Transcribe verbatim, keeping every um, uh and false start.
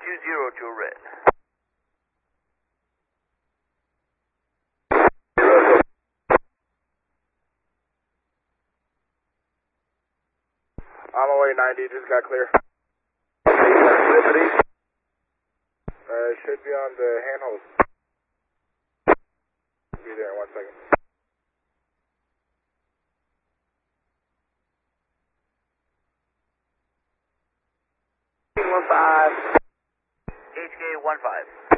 two zero to red. On my way ninety, just got clear. Uh, should be on the handhold. Be there in one second. One five. H K one five.